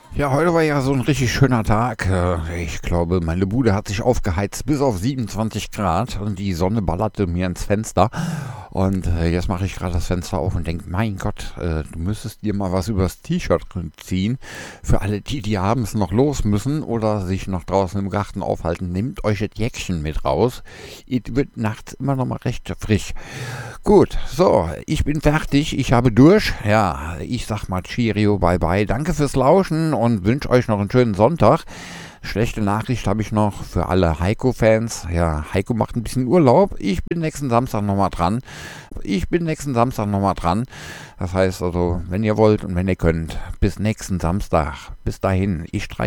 Ja, heute war ja so ein richtig schöner Tag. Ich glaube, meine Bude hat sich aufgeheizt bis auf 27 Grad und die Sonne ballerte mir ins Fenster. Und jetzt mache ich gerade das Fenster auf und denke, mein Gott, du müsstest dir mal was übers T-Shirt ziehen. Für alle die, die abends noch los müssen oder sich noch draußen im Garten aufhalten, nehmt euch das Jäckchen mit raus. Es wird nachts immer noch mal recht frisch. Gut, so, ich bin fertig, ich habe durch. Ja, ich sag mal Cheerio, bye bye. Danke fürs Lauschen und wünsche euch noch einen schönen Sonntag. Schlechte Nachricht habe ich noch für alle Heiko-Fans. Ja, Heiko macht ein bisschen Urlaub. Ich bin nächsten Samstag nochmal dran. Das heißt also, wenn ihr wollt und wenn ihr könnt, bis nächsten Samstag. Bis dahin, ich streiche